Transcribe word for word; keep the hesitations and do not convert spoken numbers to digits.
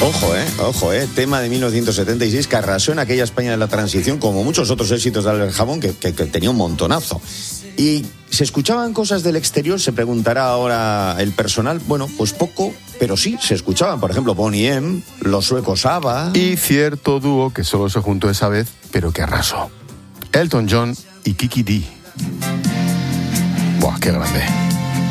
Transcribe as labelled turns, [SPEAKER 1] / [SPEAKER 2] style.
[SPEAKER 1] Ojo, eh, ojo, eh, tema de mil novecientos setenta y seis que arrasó en aquella España de la transición, como muchos otros éxitos de Albert Hammond, que, que, que tenía un montonazo. Y se escuchaban cosas del exterior, se preguntará ahora el personal. Bueno, pues poco, pero sí, se escuchaban. Por ejemplo, Boney M, los suecos ABBA.
[SPEAKER 2] Y cierto dúo que solo se juntó esa vez, pero que arrasó. Elton John y Kiki Dee. Buah, qué grande.